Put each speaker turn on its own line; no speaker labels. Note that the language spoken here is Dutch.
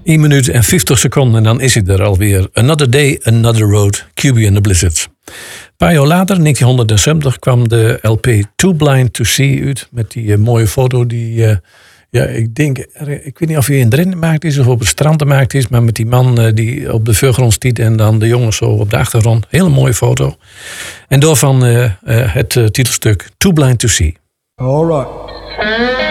1 minuut en 50 seconden en dan is hij er alweer. Another Day, Another Road, QB and the Blizzards. Een paar jaar later, 1970, kwam de LP Too Blind to See uit. Met die mooie foto die, ik weet niet of hij in Drenthe gemaakt is of op het strand gemaakt is. Maar met die man die op de voorgrond stiet en dan de jongens zo op de achtergrond. Hele mooie foto. En daarvan het titelstuk Too Blind to See.
All right.